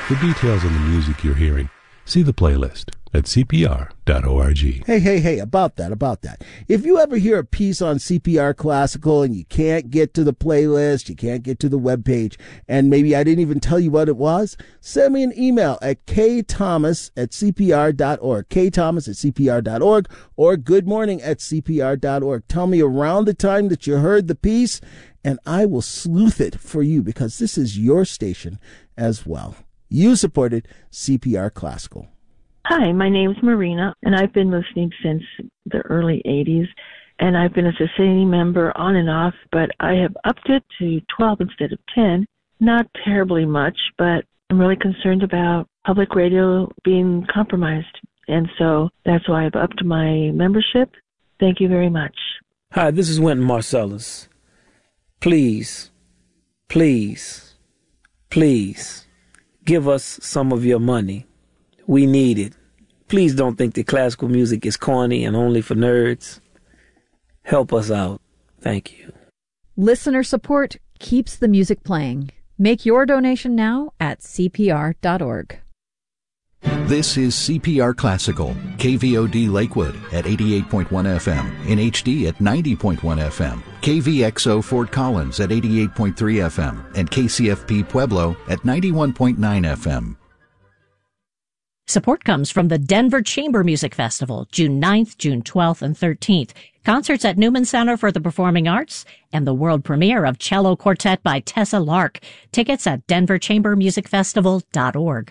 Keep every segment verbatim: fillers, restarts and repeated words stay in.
For details on the music you're hearing, see the playlist at c p r dot org. Hey, hey, hey, about that, about that. If you ever hear a piece on C P R Classical and you can't get to the playlist, you can't get to the webpage, and maybe I didn't even tell you what it was, send me an email at ktomas at c p r dot org, ktomas at c p r dot org, or goodmorning at c p r dot org. Tell me around the time that you heard the piece, and I will sleuth it for you because this is your station as well. You supported C P R Classical. Hi, my name's Marina, and I've been listening since the early eighties, and I've been a sustaining member on and off, but I have upped it to twelve instead of ten. Not terribly much, but I'm really concerned about public radio being compromised, and so that's why I've upped my membership. Thank you very much. Hi, this is Wynton Marcellus. Please, please, please, give us some of your money. We need it. Please don't think that classical music is corny and only for nerds. Help us out. Thank you. Listener support keeps the music playing. Make your donation now at c p r dot org. This is C P R Classical, K V O D Lakewood at eighty-eight point one F M, in H D at ninety point one F M, K V X O Fort Collins at eighty-eight point three F M, and K C F P Pueblo at ninety-one point nine F M. Support comes from the Denver Chamber Music Festival, June ninth, June twelfth, and thirteenth. Concerts at Newman Center for the Performing Arts and the world premiere of Cello Quartet by Tessa Lark. Tickets at denver chamber music festival dot org.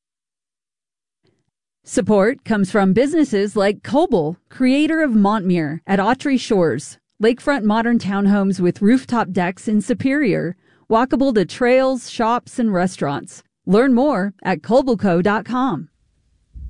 Support comes from businesses like Coble, creator of Montmere at Autry Shores, lakefront modern townhomes with rooftop decks in Superior, walkable to trails, shops, and restaurants. Learn more at coble co dot com.